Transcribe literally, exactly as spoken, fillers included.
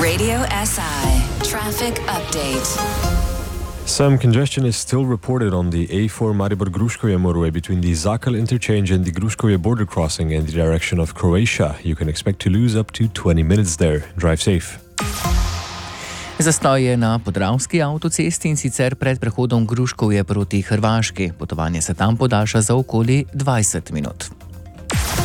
Radio S I Traffic Update. Some congestion is still reported on the A four Maribor-Gruškovje motorway between the Zakal interchange and the Gruškovje border crossing in the direction of Croatia. You can expect to lose up to twenty minutes there. Drive safe. Zastoj je na Podravski avtocesti in sicer pred prehodom Gruškovje proti Hrvaški. Potovanje se tam podaljša za okoli dvajset minut.